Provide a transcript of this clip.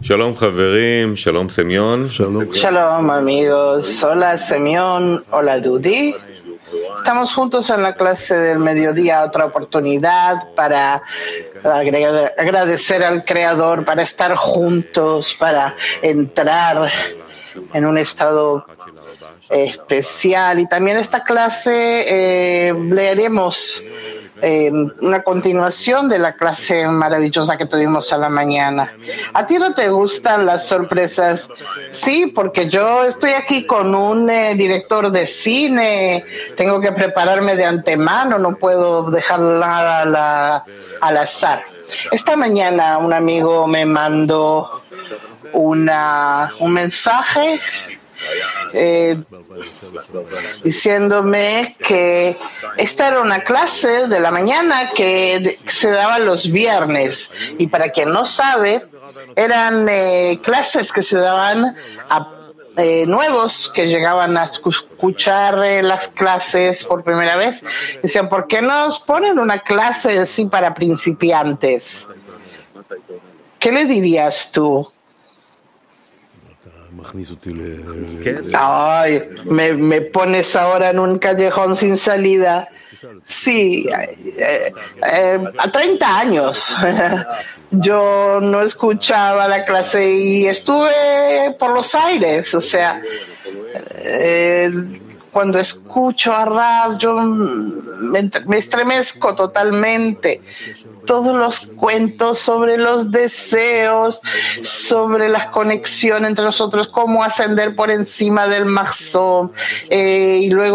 Shalom, Javerim, Shalom, Semyon. Shalom, amigos. Hola, Semyon. Hola, Dudi. Estamos juntos en la clase del mediodía, otra oportunidad para agradecer al Creador, para estar juntos, para entrar en un estado especial. Y también esta clase leeremos una continuación de la clase maravillosa que tuvimos a la mañana. ¿A ti no te gustan las sorpresas? Sí, porque yo estoy aquí con un director de cine, tengo que prepararme de antemano, no puedo dejar nada al azar. Esta mañana un amigo me mandó un mensaje diciéndome que esta era una clase de la mañana que se daba los viernes, y para quien no sabe, eran clases que se daban a nuevos que llegaban a escuchar las clases por primera vez. Decían, ¿por qué nos ponen una clase así para principiantes? ¿Qué le dirías tú? Ay, me pones ahora en un callejón sin salida. Sí, a 30 años yo no escuchaba la clase y estuve por los aires, o sea, cuando escucho a Rav yo me estremezco totalmente. Todos los cuentos sobre los deseos, sobre la conexión entre nosotros, cómo ascender por encima del Mahzom, y luego